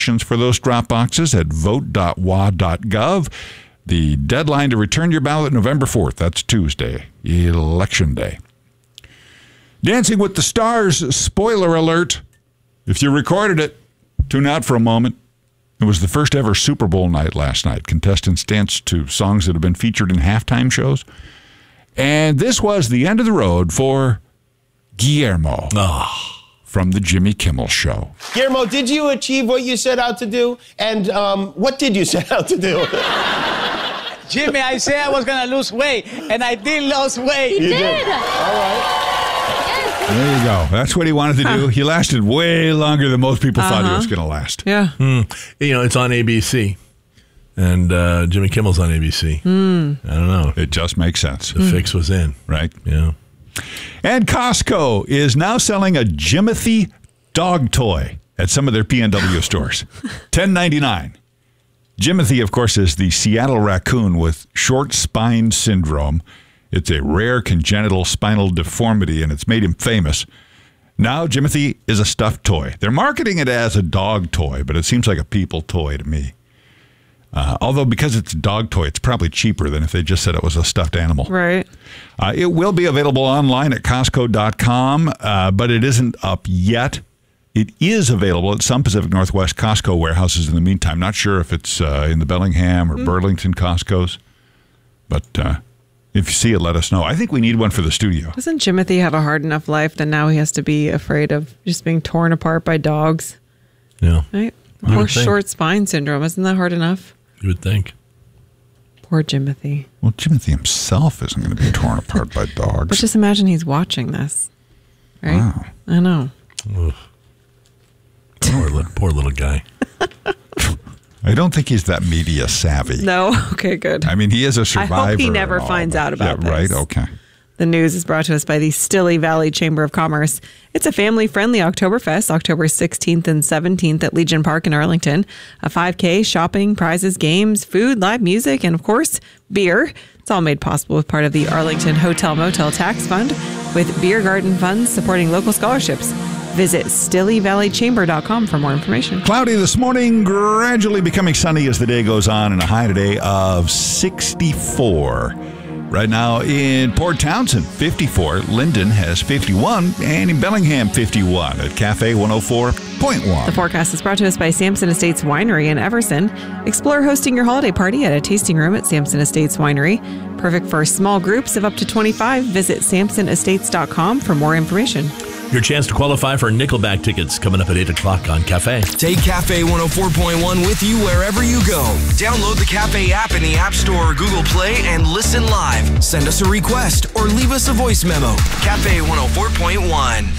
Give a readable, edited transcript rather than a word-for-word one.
for those drop boxes at vote.wa.gov. The deadline to return your ballot, November 4th. That's Tuesday, Election Day. Dancing with the Stars, spoiler alert. If you recorded it, tune out for a moment. It was the first ever Super Bowl night last night. Contestants danced to songs that have been featured in halftime shows. And this was the end of the road for Guillermo from the Jimmy Kimmel Show. Guillermo, did you achieve what you set out to do? And what did you set out to do? Jimmy, I said I was going to lose weight, and I did lose weight. You did. All right. There you go. That's what he wanted to do. He lasted way longer than most people thought he was going to last. Yeah. It's on ABC. And Jimmy Kimmel's on ABC. I don't know. It just makes sense. The fix was in. Right? Yeah. And Costco is now selling a Jimothy dog toy at some of their P&W stores. $10.99. Jimothy, of course, is the Seattle raccoon with short spine syndrome. It's a rare congenital spinal deformity, and it's made him famous. Now, Jimothy is a stuffed toy. They're marketing it as a dog toy, but it seems like a people toy to me. Although, because it's a dog toy, it's probably cheaper than if they just said it was a stuffed animal. Right. It will be available online at Costco.com, but it isn't up yet. It is available at some Pacific Northwest Costco warehouses in the meantime. Not sure if it's in the Bellingham or Burlington Costcos, but if you see it, let us know. I think we need one for the studio. Doesn't Jimothy have a hard enough life that now he has to be afraid of just being torn apart by dogs? Yeah. Right? Poor short spine syndrome. Isn't that hard enough? You would think. Poor Jimothy. Well, Jimothy himself isn't going to be torn apart by dogs. But just imagine he's watching this. Right? Wow. I know. Poor little guy. I don't think he's that media savvy. No? Okay, good. I mean, he is a survivor. I hope he never finds out about this. Right? Okay. The news is brought to us by the Stille Valley Chamber of Commerce. It's a family-friendly Oktoberfest, October 16th and 17th at Legion Park in Arlington. A 5K, shopping, prizes, games, food, live music, and of course, beer. It's all made possible with part of the Arlington Hotel Motel Tax Fund with Beer Garden Funds supporting local scholarships. Visit StilleValleyChamber.com for more information. Cloudy this morning, gradually becoming sunny as the day goes on, and a high today of 64. Right now in Port Townsend, 54. Linden has 51. And in Bellingham, 51 at Cafe 104.1. The forecast is brought to us by Sampson Estates Winery in Everson. Explore hosting your holiday party at a tasting room at Sampson Estates Winery. Perfect for small groups of up to 25. Visit SampsonEstates.com for more information. Your chance to qualify for Nickelback tickets coming up at 8 o'clock on Cafe. Take Cafe 104.1 with you wherever you go. Download the Cafe app in the App Store or Google Play and listen live. Send us a request or leave us a voice memo. Cafe 104.1.